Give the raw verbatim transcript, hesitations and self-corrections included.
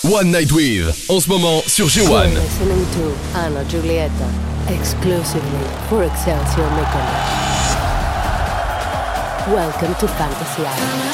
One Night With, en ce moment sur G un. You're listening to Anna Giulietta, exclusively for Excelsior Mykonos. Welcome to Fantasy Island.